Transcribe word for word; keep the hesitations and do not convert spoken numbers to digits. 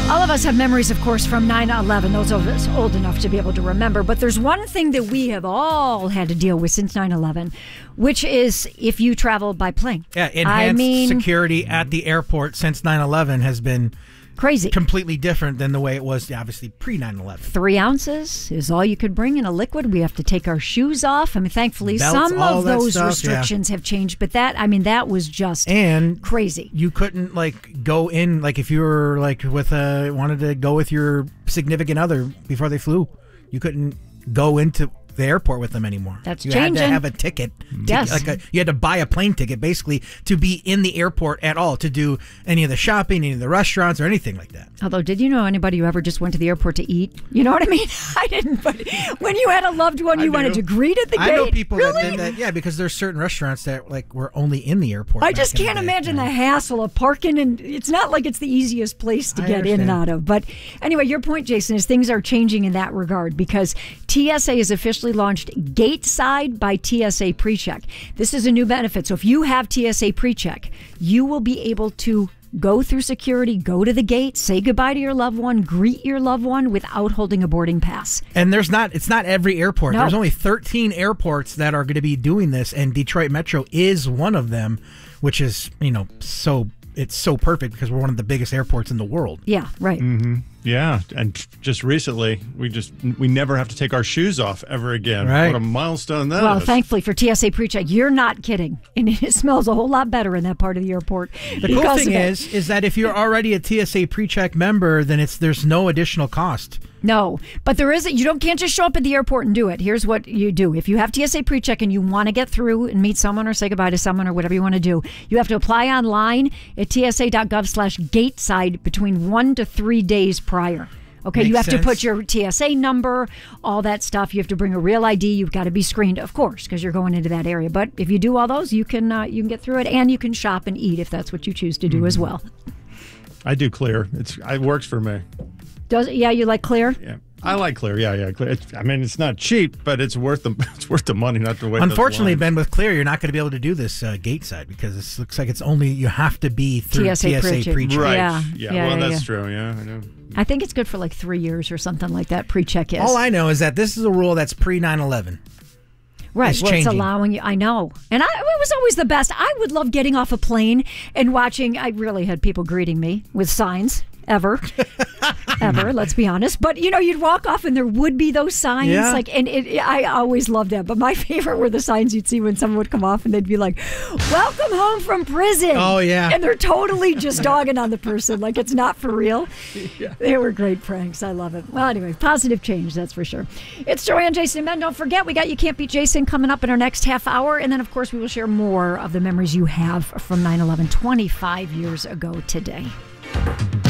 All of us have memories, of course, from nine eleven, those of us old enough to be able to remember. But there's one thing that we have all had to deal with since nine eleven, which is if you travel by plane. Yeah, enhanced I mean, security at the airport since nine eleven has been crazy. Completely different than the way it was, obviously, pre nine eleven. Three ounces is all you could bring in a liquid. We have to take our shoes off. I mean, thankfully, Belts, some all of that those stuff, restrictions yeah. have changed. But that, I mean, that was just and crazy. You couldn't, like, go in, like, if you were, like, with a, wanted to go with your significant other before they flew, you couldn't go into the airport with them anymore. That's you changing. You had to have a ticket. Yes. To, like a, you had to buy a plane ticket, basically, to be in the airport at all, to do any of the shopping, any of the restaurants, or anything like that. Although, did you know anybody who ever just went to the airport to eat? You know what I mean? I didn't, but when you had a loved one, you I wanted do. to greet at the I gate. know people really? that did that, yeah, because there's certain restaurants that, like, were only in the airport. I back just in the can't day, imagine you know? the hassle of parking, and it's not like it's the easiest place to I get in and understand. out of. But anyway, your point, Jason, is things are changing in that regard because T S A has officially launched Gateside by T S A PreCheck. This is a new benefit. So if you have T S A PreCheck, you will be able to go through security, go to the gate, say goodbye to your loved one, greet your loved one without holding a boarding pass. And there's not, it's not every airport. No. There's only thirteen airports that are going to be doing this, and Detroit Metro is one of them, which is, you know, so, it's so perfect because we're one of the biggest airports in the world. Yeah, right. Mm-hmm. Yeah, and just recently, we just we never have to take our shoes off ever again. Right. What a milestone that Well, is. thankfully for T S A PreCheck, you're not kidding. And it smells a whole lot better in that part of the airport. The cool thing is, is that if you're already a T S A PreCheck member, then it's there's no additional cost. No, but there is, you don't can't just show up at the airport and do it. Here's what you do. If you have T S A PreCheck and you want to get through and meet someone or say goodbye to someone or whatever you want to do, you have to apply online at tsa.gov slash gateside between one to three days prior. Okay, Makes you have sense. to put your T S A number, all that stuff. You have to bring a real I D. You've got to be screened, of course, because you're going into that area. But if you do all those, you can uh, you can get through it, and you can shop and eat if that's what you choose to do Mm-hmm. as well. I do Clear. It's it works for me. Does yeah, you like Clear? Yeah, I like Clear. Yeah, yeah, Clear. It's, I mean, it's not cheap, but it's worth the it's worth the money, not to wait. Unfortunately, those Ben, lines. with Clear, you're not going to be able to do this uh, Gateside because it looks like it's only you have to be through T S A T S A PreCheck. PreCheck. Right. Yeah, Yeah. yeah, well, yeah, that's yeah. true. Yeah, I know. I think it's good for like three years or something like that. PreCheck is. All I know is that this is a rule that's pre nine eleven. Right. It's well, it's changing. allowing you. I know. And I, it was always the best. I would love getting off a plane and watching. I really had people greeting me with signs. Ever, ever. Let's be honest. But you know, you'd walk off and there would be those signs. Yeah. Like, and it, I always loved that. But my favorite were the signs you'd see when someone would come off and they'd be like, "Welcome home from prison." Oh, yeah. And they're totally just dogging on the person, like it's not for real. Yeah. They were great pranks. I love it. Well, anyway, positive change, that's for sure. It's Joanne, Jason, and Ben. Don't forget, we got You Can't Beat Jason coming up in our next half hour. And then, of course, we will share more of the memories you have from nine eleven twenty-five years ago today.